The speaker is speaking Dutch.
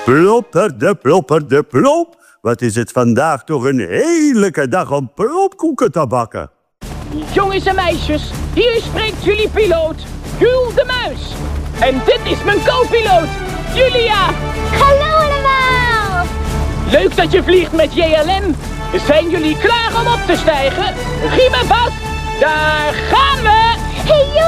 Plopperde plop. Wat is het vandaag toch een heerlijke dag om plopkoeken te bakken. Jongens en meisjes, hier spreekt jullie piloot, Jules de Muis. En dit is mijn co-piloot, Julia. Hallo allemaal! Leuk dat je vliegt met JLM. Zijn jullie klaar om op te stijgen? Riemen vast, daar gaan we! Hey,